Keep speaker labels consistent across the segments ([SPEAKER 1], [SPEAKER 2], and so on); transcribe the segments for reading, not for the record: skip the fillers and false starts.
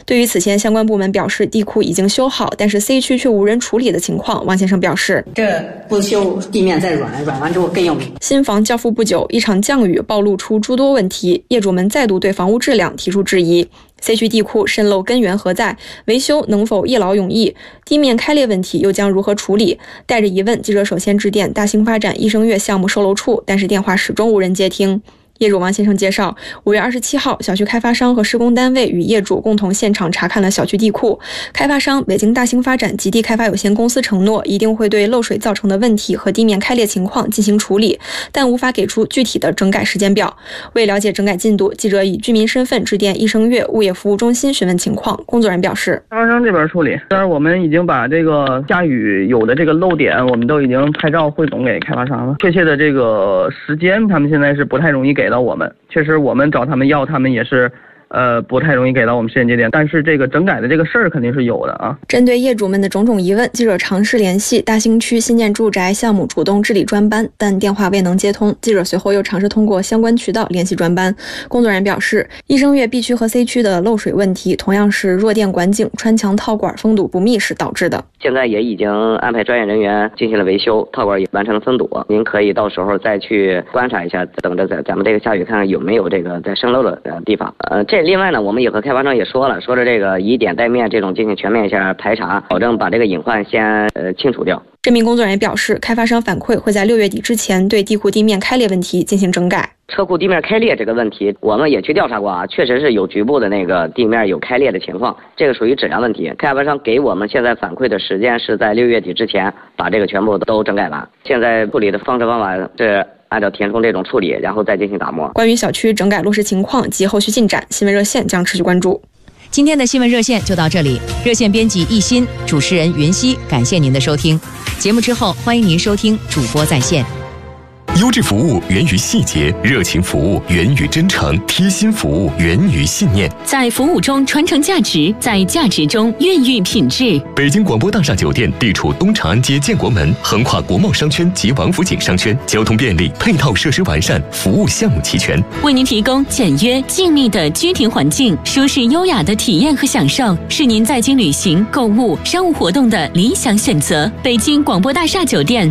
[SPEAKER 1] 对于此前相关部门表示地库已经修好，但是 C 区却无人处理的情况，王先生表示，
[SPEAKER 2] 这不修地面再软完之后更要命。
[SPEAKER 1] 新房交付不久，一场降雨暴露出诸多问题，业主们再度对房屋质量提出质疑。C 区地库渗漏根源何在？维修能否一劳永逸？地面开裂问题又将如何处理？带着疑问，记者首先致电大兴发展益生悦项目售楼处，但是电话始终无人接听。业主王先生介绍，5月27号，小区开发商和施工单位与业主共同现场查看了小区地库。开发商北京大兴发展极地开发有限公司承诺，一定会对漏水造成的问题和地面开裂情况进行处理，但无法给出具体的整改时间表。为了解整改进度，记者以居民身份致电益生悦物业服务中心询问情况。工作人员表示，
[SPEAKER 3] 开发商这边处理，当然我们已经把这个下雨有的这个漏点，我们都已经拍照汇总给开发商了。确切的这个时间，他们现在是不太容易给到我们。确实，我们找他们要，他们也是不太容易给到我们时间节点，但是这个整改的这个事儿肯定是有的啊。
[SPEAKER 1] 针对业主们的种种疑问，记者尝试联系大兴区新建住宅项目主动治理专班，但电话未能接通。记者随后又尝试通过相关渠道联系专班，工作人员表示，益生悦 B 区和 C 区的漏水问题同样是弱电管井穿墙套管封堵不密实导致的。
[SPEAKER 4] 现在也已经安排专业人员进行了维修，套管也完成了封堵。您可以到时候再去观察一下，等着咱们这个下雨看看有没有这个在渗漏的地方。另外呢，我们也和开发商也说着这个以点带面这种进行全面一下排查，保证把这个隐患先清除掉。
[SPEAKER 1] 这名工作人员表示，开发商反馈会在6月底之前对地库地面开裂问题进行整改。
[SPEAKER 4] 车库地面开裂这个问题，我们也去调查过啊，确实是有局部的那个地面有开裂的情况，这个属于质量问题。开发商给我们现在反馈的时间是在6月底之前把这个全部都整改完。现在处理的方式方法是按照填充这种处理，然后再进行打磨。
[SPEAKER 1] 关于小区整改落实情况及后续进展，新闻热线将持续关注。
[SPEAKER 5] 今天的新闻热线就到这里，热线编辑一心，主持人云熙，感谢您的收听。节目之后，欢迎您收听主播在线。
[SPEAKER 6] 优质服务源于细节，热情服务源于真诚，贴心服务源于信念。
[SPEAKER 7] 在服务中传承价值，在价值中孕育品质。
[SPEAKER 6] 北京广播大厦酒店地处东长安街建国门，横跨国贸商圈及王府井商圈，交通便利，配套设施完善，服务项目齐全，
[SPEAKER 7] 为您提供简约静谧的居庭环境，舒适优雅的体验和享受，是您在京旅行、购物、商务活动的理想选择。北京广播大厦酒店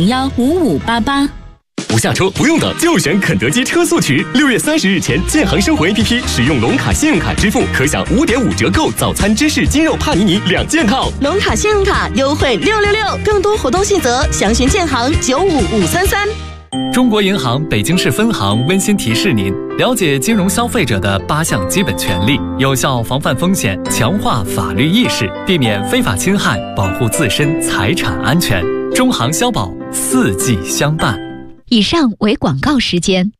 [SPEAKER 7] 85015588。
[SPEAKER 6] 不下车不用等，就选肯德基车速渠。6月30日前，建行生活 APP 使用龙卡信用卡支付，可享5.5折购早餐芝士鸡肉帕尼尼2件套。
[SPEAKER 8] 龙卡信用卡优惠666，更多活动细则详询建行95533。
[SPEAKER 9] 中国银行北京市分行温馨提示您：了解金融消费者的8项基本权利，有效防范风险，强化法律意识，避免非法侵害，保护自身财产安全。中行消保，4季相伴。
[SPEAKER 5] 以上为广告时间。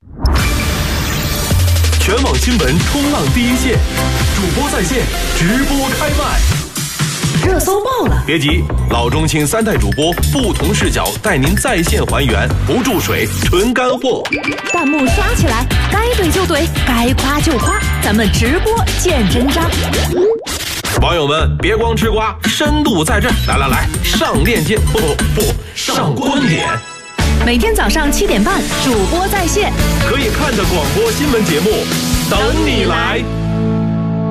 [SPEAKER 10] 全网新闻冲浪第一线，主播在线，直播开麦，
[SPEAKER 8] 热搜爆了！
[SPEAKER 10] 别急，老中青3代主播不同视角带您在线还原，不注水，纯干货。
[SPEAKER 8] 弹幕刷起来，该怼就怼，该夸就夸，咱们直播见真章。
[SPEAKER 10] 网友们别光吃瓜，深度在这儿，来，上链接，不，上观点。
[SPEAKER 8] 每天早上7点半，主播在线，
[SPEAKER 10] 可以看的广播新闻节目等你来。